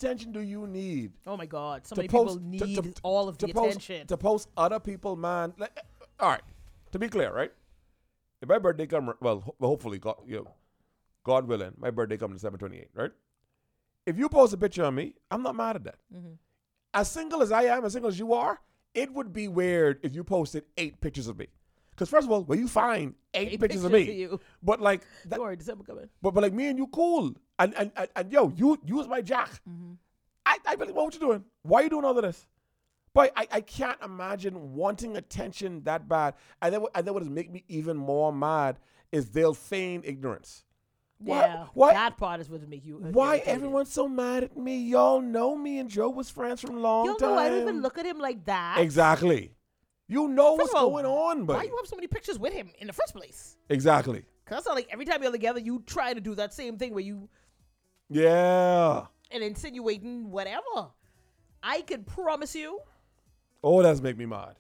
attention do you need? Oh my God! So To many post- people to- need to- all of the to post, attention. to post other people, man. Like, all right, to be clear, right? If my birthday come, well, hopefully, God willing, my birthday comes December 28th, right? If you post a picture of me, I'm not mad at that. Mm-hmm. As single as I am, as single as you are, it would be weird if you posted 8 pictures of me. Because first of all, well, you find 8 pictures of me, you. but like, that, Don't worry, December coming. but like me and you cool, and yo, you was my jack. Mm-hmm. I really want what you're doing. Why are you doing all of this? But I can't imagine wanting attention that bad. And then what does make me even more mad is they'll feign ignorance. Yeah, Why? that part is what make you. Why irritated. everyone's so mad at me? Y'all know me and Joe was friends from a long You time. know, I don't even look at him like that. Exactly. You know First what's of all, going on, but why you have so many pictures with him in the first place? exactly. Cause that's not like every time you're together, you try to do that same thing where you Yeah. and insinuating whatever. I can promise you. Oh, that's make me mad.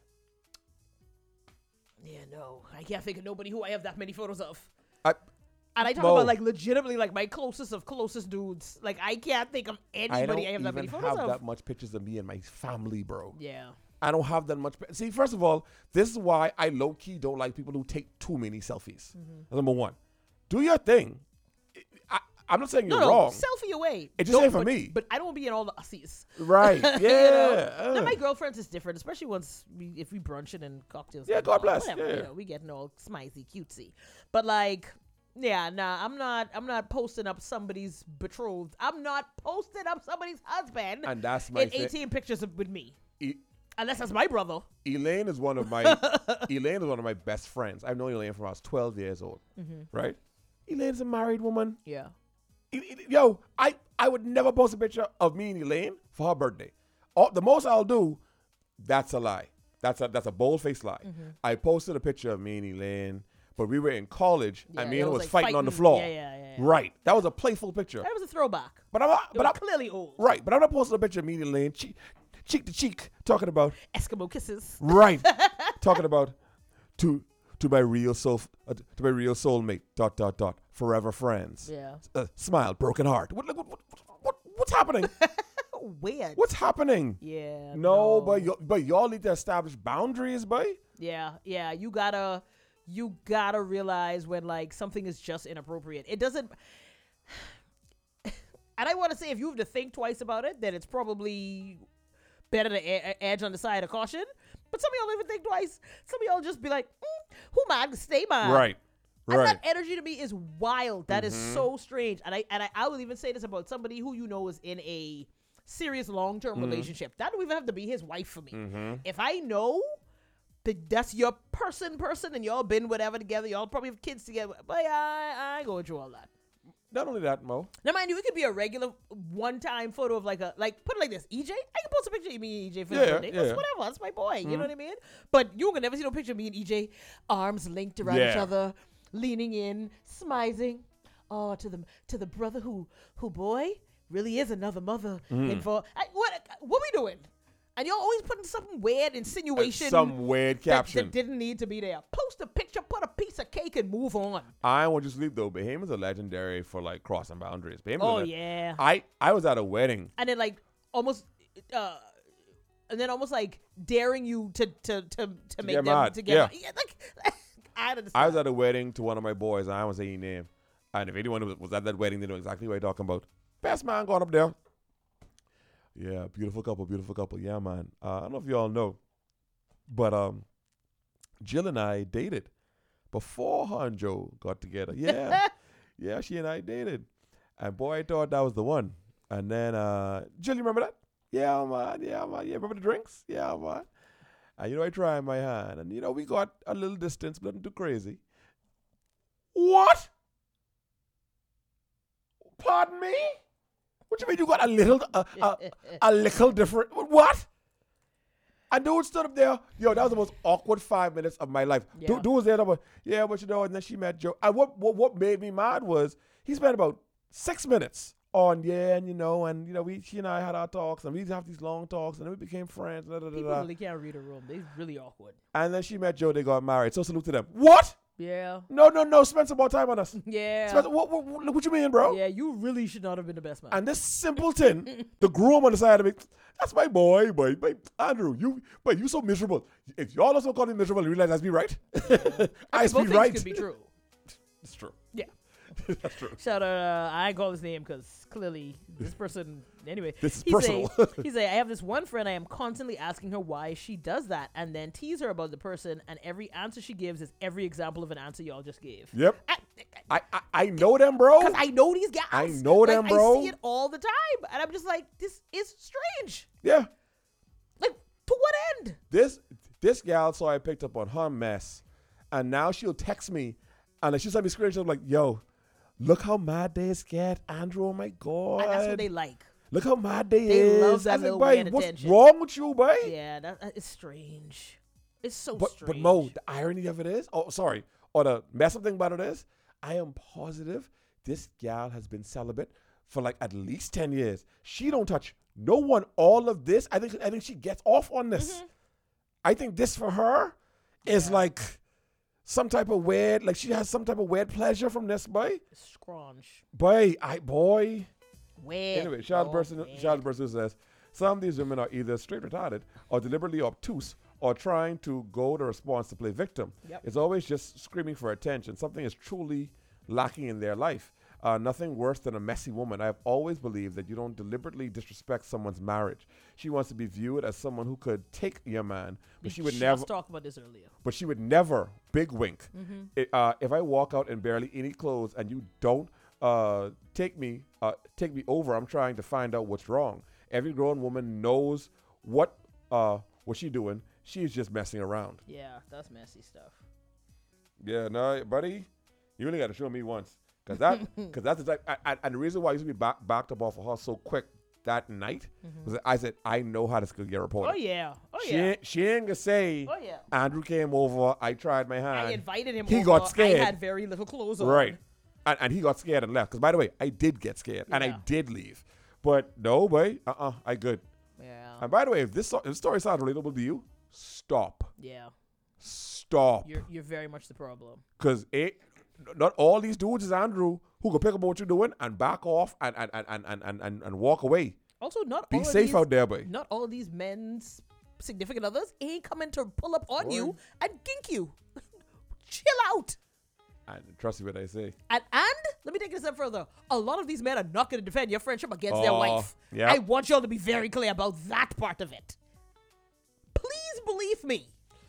Yeah, no, I can't think of nobody who I have that many photos of. I And I talk Mo. about like legitimately like my closest of closest dudes. Like I can't think of I don't anybody I have that even many photos have of. that much pictures of me and my family, bro. Yeah. I don't have that much. See, first of all, this is why I low key don't like people who take too many selfies. Mm-hmm. Number one, do your thing. I'm not saying you're No, wrong. selfie away. It just ain't for me. But I don't want to be in all the ussies. Right? Yeah. You know? Now my girlfriend's is different, especially if we brunching and cocktails. Yeah, and God all, bless, whatever, yeah. You know, we getting all smizey, cutesy. But like, yeah, nah, I'm not posting up somebody's betrothed. I'm not posting up somebody's husband And that's my in thing. 18 pictures with me. E- Unless that's my brother. Elaine is one of my best friends. I've known Elaine from when I was 12 years old. Right? Elaine's a married woman. Yeah. Yo, I would never post a picture of me and Elaine for her birthday. The most I'll do, that's a lie. That's a bold-faced lie. I posted a picture of me and Elaine, but we were in college Yeah, and me it and her was was like fighting on the fighting. floor. Yeah. Right. That was a playful picture. That was a throwback. But I'm Clearly old. right. But I'm not posting a picture of me and Elaine cheek to cheek talking about Eskimo kisses. right, talking about to my real soulmate. ... Forever friends. Yeah. Smile, broken heart. What's happening? Weird. What's happening? Yeah. No, but y'all need to establish boundaries, boy. Yeah. You gotta realize when like something is just inappropriate. It doesn't. And I want to say, if you have to think twice about it, then it's probably better to edge on the side of caution. But some of y'all don't even think twice. Some of y'all just be like, "Who mad? Stay mad." Right. And Right. that energy to me is wild. That is so strange. And I will even say this about somebody who you know is in a serious long-term relationship. That don't even have to be his wife for me. If I know that that's your person, and y'all been whatever together, y'all probably have kids together, but I ain't going through all that. Not only that, Mo. Now, mind you, it could be a regular one-time photo of put it like this, EJ. I can post a picture of me and EJ for his birthday. That's whatever. That's my boy. You know what I mean? But you can never see no picture of me and EJ, arms linked around each other, leaning in, smizing. Oh, to the brother who boy really is another mother involved. What we doing? And y'all always putting something weird, insinuation, Some weird caption. that didn't need to be there. Post a picture, put a piece of cake, and move on. I want you to sleep though. Bahamians are legendary for like crossing boundaries. Bahamians Oh are yeah. I was at a wedding. And then like almost like daring you to make get them mad. to get Yeah. mad. Yeah, like I understand. I was at a wedding to one of my boys. I won't say his name. And if anyone was at that wedding, they know exactly what I'm talking about. Best man going up there. Yeah, beautiful couple. Yeah, man. I don't know if y'all know, but Jill and I dated before her and Joe got together. Yeah, yeah, she and I dated, and boy, I thought that was the one. And then Jill, you remember that? Yeah, man. Yeah, remember the drinks? Yeah, man. And I tried my hand, and we got a little distance, but nothing too crazy. What? Pardon me? What you mean you got a little different? What? And dude stood up there. Yo, that was the most awkward 5 minutes of my life. Yeah. Dude was there. Yeah, but and then she met Joe. And what made me mad was he spent about 6 minutes on, she and I had our talks, and we have these long talks, and then we became friends. People really can't read a room. They're really awkward. And then she met Joe. They got married. So salute to them. What? Yeah. No. Spend some more time on us. Yeah. What you mean, bro? Yeah, you really should not have been the best man. And this simpleton, the groom on the side of me, that's my boy. Andrew, you so miserable. If y'all also call me miserable, you realize that's me, right? I both speak things right. could be true. It's true. Yeah. That's true. Shout out, I ain't call his name because clearly this person, anyway. This is personal. He's like, I have this one friend, I am constantly asking her why she does that and then tease her about the person, and every answer she gives is every example of an answer y'all just gave. Yep. I know them, bro. Because I know these guys. I know them, bro. I see it all the time. And I'm just like, this is strange. Yeah. Like, to what end? This gal saw I picked up on her mess, and now she'll text me, and she'll send me screenshots like, yo, look how mad they is scared, Andrew. Oh my God. And that's what they like. Look how mad they They is. love that little boy, weird what's attention. wrong with you, boy? Yeah, that is strange. It's so But strange. Mo, the irony of it is, or the mess up thing about it is, I am positive this gal has been celibate for like at least 10 years. She don't touch no one. All of this, I think she gets off on this. Mm-hmm. I think this for her is like some type of weird, like she has some type of weird pleasure from this, boy. Scrunch. Boy. Weird. Anyway, shout out to the person who says, some of these women are either straight retarded or deliberately obtuse or trying to go the response to play victim. Yep. It's always just screaming for attention. Something is truly lacking in their life. Nothing worse than a messy woman. I've always believed that you don't deliberately disrespect someone's marriage. She wants to be viewed as someone who could take your man, but she would never talk about this earlier. But she would never, big wink. Mm-hmm. If I walk out in barely any clothes and you don't take me over, I'm trying to find out what's wrong. Every grown woman knows what she doing. She's just messing around. Yeah, that's messy stuff. Yeah, no, buddy, you really got to show me once, cause that's the type. And the reason why I used to be backed up off of her so quick that night was that I said I know how this could get reported. Oh yeah, She ain't gonna say. Oh yeah. Andrew came over. I tried my hand. I invited him. He over. got scared. I had very little clothes on. Right. And he got scared and left. Because, by the way, I did get scared. And I Yeah. did leave. But no, boy. I good. Yeah. And by the way, if this story sounds relatable to you, stop. Yeah. Stop. You're very much the problem. Because not all these dudes is Andrew who can pick up what you're doing and back off and walk away. Also, not Be all safe of these, out there, boy. Not all of these men's significant others ain't coming to pull up on you and gink you. Chill out. And trust me when I say. And let me take it a step further. A lot of these men are not going to defend your friendship against their wife. Yeah. I want y'all to be very clear about that part of it. Please believe me.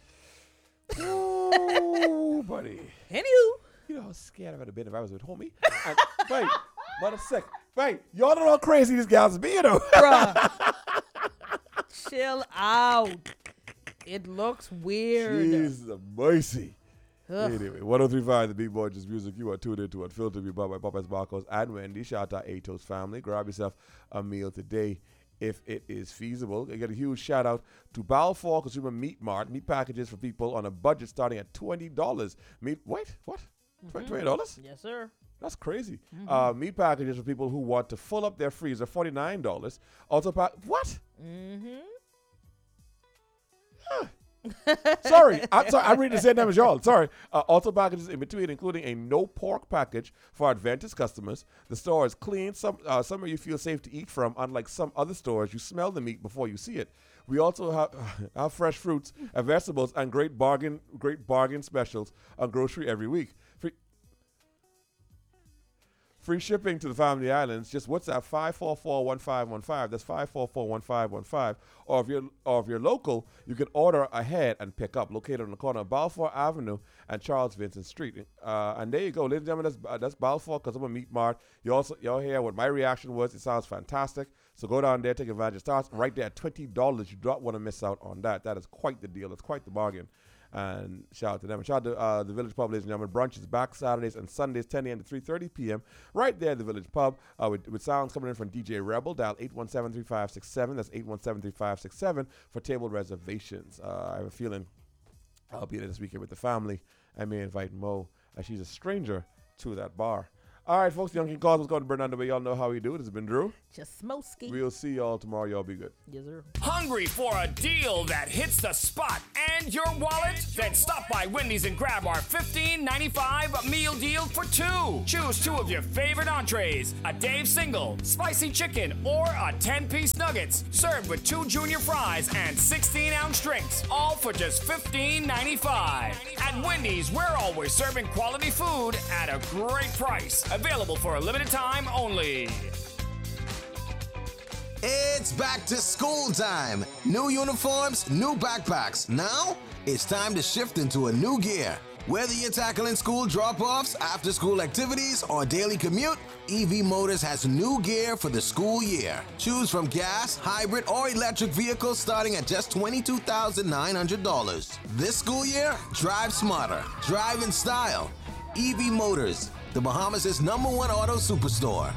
Oh, buddy. Anywho. You know how scared I would have been if I was with homie. And, wait, but a sec. Wait, y'all know how crazy these guys be, you know. Bruh. Chill out. It looks weird. Jesus mercy. Ugh. Anyway, 103.5 The Big Boy Just Music. You are tuned into Unfiltered, be brought by Popeyes Barcos and Wendy. Shout out to Atos family. Grab yourself a meal today if it is feasible. I get a huge shout out to Balfour Consumer Meat Mart. Meat packages for people on a budget starting at $20. What? $20? Yes, sir. That's crazy. Meat packages for people who want to fill up their freezer, $49. Also, what? Sorry, I'm reading the same time as y'all. Sorry. Also packages in between, including a no pork package for Adventist customers. The store is clean. Somewhere you feel safe to eat from, unlike some other stores. You smell the meat before you see it. We also have fresh fruits and vegetables and great bargain specials on grocery every week. Free shipping to the Family Islands. Just WhatsApp 544-1515. That's 544-1515. Or if you're local, you can order ahead and pick up. Located on the corner of Balfour Avenue and Charles Vincent Street. And there you go, ladies and gentlemen. That's Balfour Consumer Meat Mart. Y'all hear what my reaction was. It sounds fantastic. So go down there, take advantage. It starts right there at $20. You don't want to miss out on that. That is quite the deal. It's quite the bargain. And shout out to them. And shout out to the Village Pub, ladies and gentlemen. Brunch is back Saturdays and Sundays, 10 a.m. to 3:30 p.m. right there at the Village Pub with sounds coming in from DJ Rebel. Dial 817-3567. That's 817-3567 for table reservations. I have a feeling I'll be there this weekend with the family. I may invite Mo, as she's a stranger to that bar. All right, folks, Young King Calls was going to burn on the way. Y'all know how we do it. It's been Drew. Just Smokey. We'll see y'all tomorrow. Y'all be good. Yes, sir. Hungry for a deal that hits the spot and your wallet? Then stop by Wendy's and grab our $15.95 meal deal for two. Choose two of your favorite entrees, a Dave Single, spicy chicken, or a 10-piece nuggets, served with 2 junior fries and 16-ounce drinks, all for just $15.95. At Wendy's, we're always serving quality food at a great price. Available for a limited time only. It's back to school time. New uniforms, new backpacks. Now, it's time to shift into a new gear. Whether you're tackling school drop-offs, after-school activities, or daily commute, EV Motors has new gear for the school year. Choose from gas, hybrid, or electric vehicles starting at just $22,900. This school year, drive smarter, drive in style. EV Motors, the Bahamas' #1 auto superstore.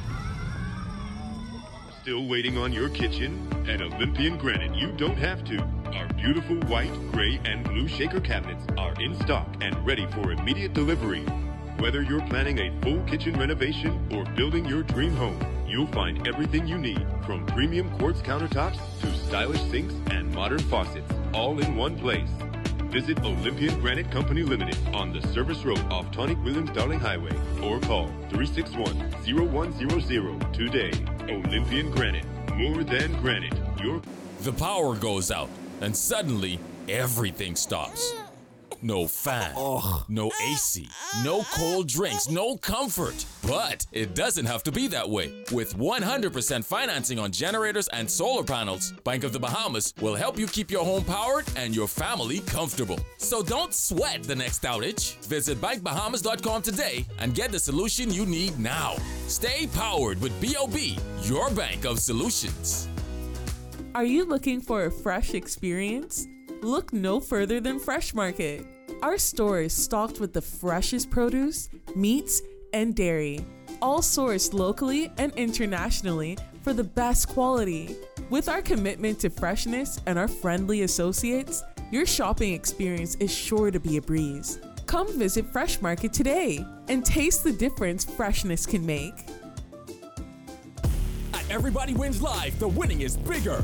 Still waiting on your kitchen? At Olympian Granite, you don't have to. Our beautiful white, gray, and blue shaker cabinets are in stock and ready for immediate delivery. Whether you're planning a full kitchen renovation or building your dream home, you'll find everything you need, from premium quartz countertops to stylish sinks and modern faucets, all in one place. Visit Olympian Granite Company Limited on the Service Road off Tonic Williams Darling Highway or call 361-0100 today. Olympian Granite, more than granite. The power goes out and suddenly everything stops. No fan, no AC, no cold drinks, no comfort. But it doesn't have to be that way. With 100% financing on generators and solar panels, Bank of the Bahamas will help you keep your home powered and your family comfortable. So don't sweat the next outage. Visit bankbahamas.com today and get the solution you need now. Stay powered with BOB, your bank of solutions. Are you looking for a fresh experience? Look no further than Fresh Market. Our store is stocked with the freshest produce, meats, and dairy, all sourced locally and internationally for the best quality. With our commitment to freshness and our friendly associates, your shopping experience is sure to be a breeze. Come visit Fresh Market today and taste the difference freshness can make. At Everybody Wins Live, the winning is bigger,